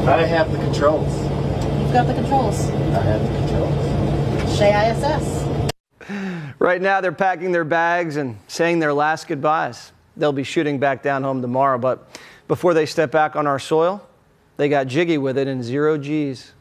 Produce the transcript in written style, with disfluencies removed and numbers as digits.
I have the controls. You've got the controls. I have the controls. Shea ISS. Right now, they're packing their bags and saying their last goodbyes. They'll be shooting back down home tomorrow, but before they step back on our soil, they got jiggy with it in 0 Gs.